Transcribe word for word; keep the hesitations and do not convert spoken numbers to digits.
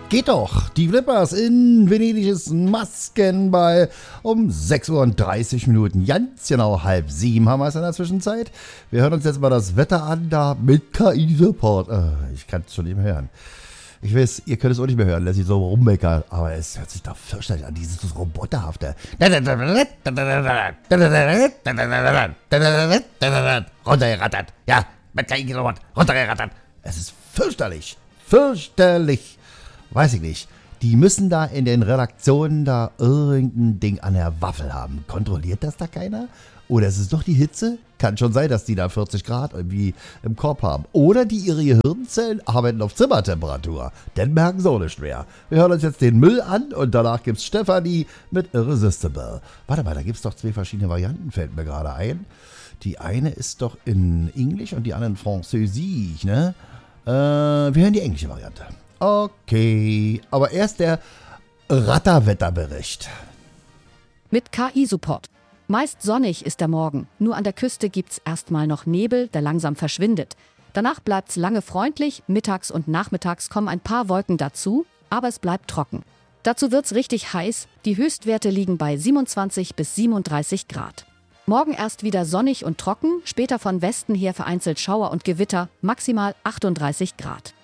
geht doch. Die Flippers in Venedig ist Maskenball um sechs Uhr und dreißig Minuten. Ganz genau halb sieben haben wir es in der Zwischenzeit. Wir hören uns jetzt mal das Wetter an, da mit K I-Support. Äh, ich kann es schon eben hören. Ich weiß, ihr könnt es auch nicht mehr hören, lässt sich so rummeckern, aber es hört sich doch fürchterlich an, dieses Roboterhafte. Runtergerattert. Ja, mit K I-Support. Runtergerattert. Es ist fürchterlich. Fürchterlich. Weiß ich nicht. Die müssen da in den Redaktionen da irgendein Ding an der Waffel haben. Kontrolliert das da keiner? Oder ist es doch die Hitze? Kann schon sein, dass die da vierzig Grad irgendwie im Korb haben. Oder die ihre Gehirnzellen arbeiten auf Zimmertemperatur. Dann merken sie auch nicht mehr. Wir hören uns jetzt den Müll an und danach gibt's Stefanie mit Irresistible. Warte mal, da gibt's doch zwei verschiedene Varianten, fällt mir gerade ein. Die eine ist doch in Englisch und die andere in Französisch, ne? Äh, wir hören die englische Variante. Okay, aber erst der Ratterwetterbericht. Mit K I-Support. Meist sonnig ist der Morgen. Nur an der Küste gibt's erstmal noch Nebel, der langsam verschwindet. Danach bleibt's lange freundlich, mittags und nachmittags kommen ein paar Wolken dazu, aber es bleibt trocken. Dazu wird's richtig heiß, die Höchstwerte liegen bei siebenundzwanzig bis siebenunddreißig Grad. Morgen erst wieder sonnig und trocken, später von Westen her vereinzelt Schauer und Gewitter, maximal achtunddreißig Grad.